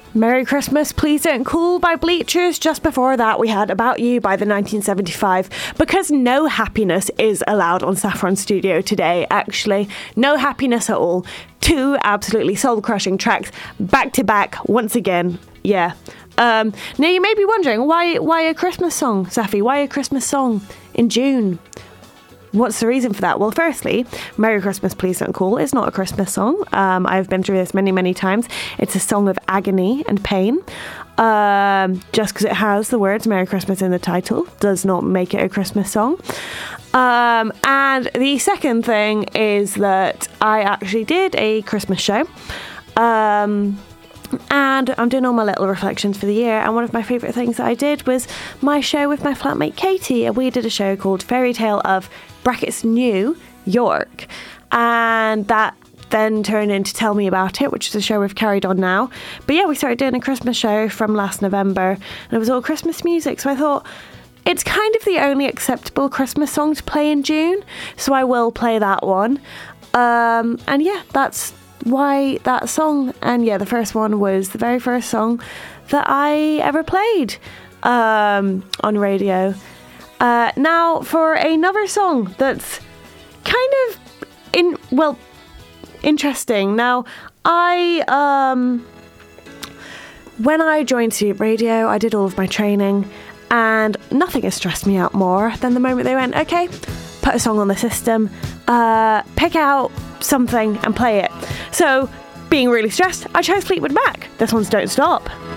Merry Christmas, Please Don't Call by Bleachers. Just before that, we had About You by the 1975. Because no happiness is allowed on Saffron Studio today, actually. No happiness at all. Two absolutely soul-crushing tracks, back to back, once again. Yeah. Now, you may be wondering, why a Christmas song, Safi? Why a Christmas song in June? What's the reason for that? Well, firstly, Merry Christmas, Please Don't Call is not a Christmas song. I've been through this many, many times. It's a song of agony and pain. Just because it has the words Merry Christmas in the title does not make it a Christmas song. And the second thing is that I actually did a Christmas show. And I'm doing all my little reflections for the year, and one of my favourite things that I did was my show with my flatmate Katie, and we did a show called Fairy Tale of New York, and that then turned into Tell Me About It, which is a show we've carried on now. But yeah, we started doing a Christmas show from last November, and it was all Christmas music, so I thought it's kind of the only acceptable Christmas song to play in June, so I will play that one. And yeah, that's why that song. And yeah, the first one was the very first song that I ever played on radio. Now for another song that's kind of interesting. Now when I joined Student Radio, I did all of my training, and nothing has stressed me out more than the moment they went, okay, put a song on the system, pick out something and play it. So, being really stressed, I chose Fleetwood Mac. This one's Don't Stop.